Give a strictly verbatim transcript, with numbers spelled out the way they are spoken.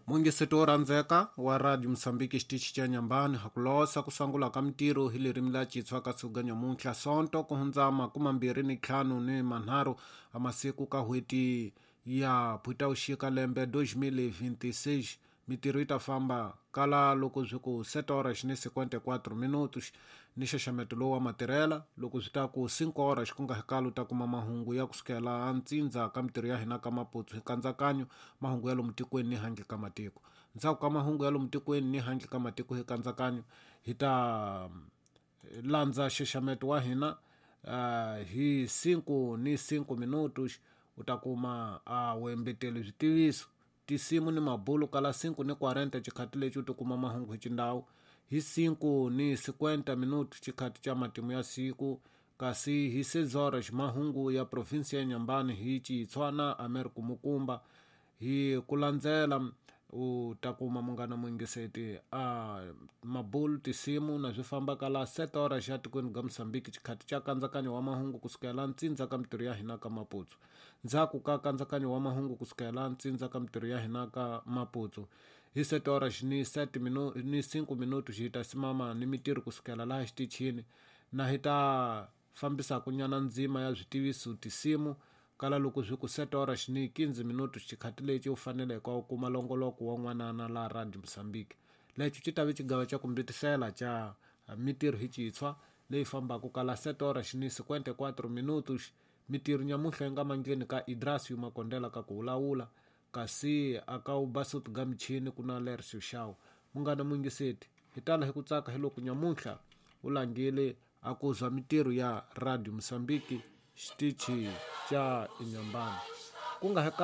Mwingiseti oranzeka wa Radio Msambiki xitichi cha nyambani hakulosa kusangula ka mtiro hili rimila chitswa kasuganya muntla sonto kuhunzama kuma mbiri ni klanu ni manharu amasiku ka hwiti ya pwita ushika lembe dois mil e vinte e seis mitiro itafamba kala loko ziku sete horas ni cinquenta e quatro minutos ni xaxametulo wa materela loko zitaku cinco horas kunga hekalu takuma mahungu ya kusukela antsinza ka mitiro ya hina ka maputsu hikanzakanyo mahungu ya lo mtikweni ni hangi ka matiko nzaku ka mahungu ya lo mtikweni ni hangi ka matiko hikanzakanyo hita lanza xaxametu wa hina uh, hi cinco ni cinco minutos utakuma uh, wembetele zvitiviso tisimu ni mabulu kala cinco ni quarenta chikati lechi utukuma mahungu hichindawu hi cinco ni cinquenta minutos chikati cha matimu ya siku kasi hi seis horas mahungu ya provinsia ya nyambani hichi tswana ameriku mukumba hi kulanzela utakuma mungana mwingiseti a mabulu tisimu na zvifamba kala sete horas ya tikweni ga Msambiki chikati cha kanzakanyo wa mahungu kusukela ntsinza ka mtiro ya hina ka maputsu nzaku ka kanzakanyo wa mahungu kusukela ntsinza ka mtiro ya hina ka maputsu hi sete horas ni sete minu, ni cinco minutos hita simama ni mitiro kusukela laha xitichini na hita fambisa kunyana nzima ya zvitiviso tisimu kala loko zviku sete horas ni quinze minutos chikati lechi ufanele kwa ukuma longoloko wa n'wanana la Radio Msambiki lecho chitavi chigawa cha kumbitisela cha uh, mitiro hichitswa leyi fambaka kala sete horas ni cinquenta e quatro minutos mitiro nyamuhla inga mangeni ka Idrasio Makondela ka kuulawula kasi aka ubasut ga michini kuna Lercio Shau mungana mwingiseti hitala hikutsaka hiloku nyamuhla ulangile akuzwa mitiro ya Radio Msambiki xitichi cha inyambani kunga heka